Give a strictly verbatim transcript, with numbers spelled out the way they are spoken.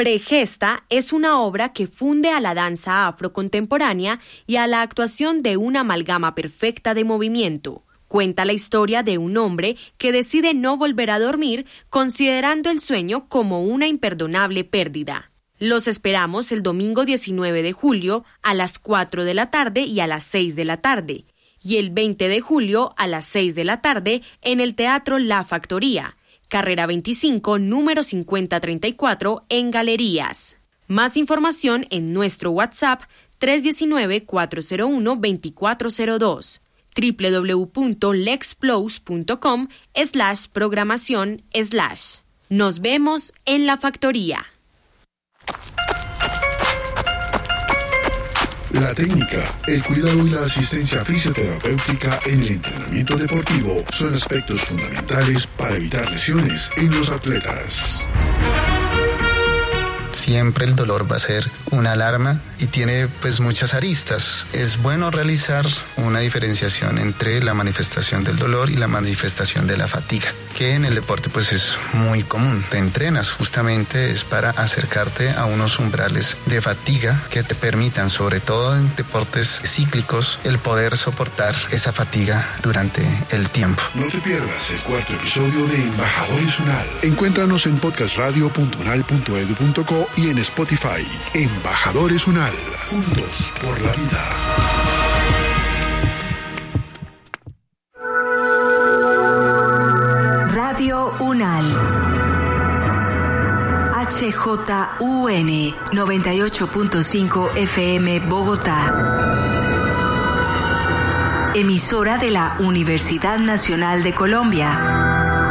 Pregesta es una obra que funde a la danza afrocontemporánea y a la actuación de una amalgama perfecta de movimiento. Cuenta la historia de un hombre que decide no volver a dormir, considerando el sueño como una imperdonable pérdida. Los esperamos el domingo diecinueve de julio a las cuatro de la tarde y a las seis de la tarde, y el veinte de julio a las seis de la tarde en el Teatro La Factoría, carrera veinticinco, número cincuenta treinta y cuatro, en Galerías. Más información en nuestro WhatsApp tres uno nueve, cuatro cero uno, dos cuatro cero dos. doble u doble u doble u punto lexplus punto com slash programación slash. Nos vemos en la factoría. La técnica, el cuidado y la asistencia fisioterapéutica en el entrenamiento deportivo son aspectos fundamentales para evitar lesiones en los atletas. Siempre el dolor va a ser una alarma y tiene pues muchas aristas. Es bueno realizar una diferenciación entre la manifestación del dolor y la manifestación de la fatiga, que en el deporte pues es muy común. Te entrenas justamente es para acercarte a unos umbrales de fatiga que te permitan, sobre todo en deportes cíclicos, el poder soportar esa fatiga durante el tiempo. No te pierdas el cuarto episodio de Embajadores UNAL. Encuéntranos en podcast radio punto unal punto edu punto co y en Spotify. Embajadores UNAL, juntos por la vida. Radio UNAL, H J U N noventa y ocho punto cinco F M Bogotá. Emisora de la Universidad Nacional de Colombia.